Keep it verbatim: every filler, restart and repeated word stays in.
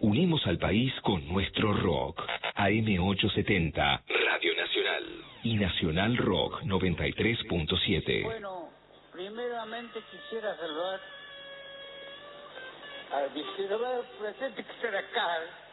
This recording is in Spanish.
Unimos al país con nuestro rock. A M ochocientos setenta, Radio Nacional. Y Nacional Rock noventa y tres punto siete. Bueno, primeramente quisiera saludar al diseñador presente que está acá.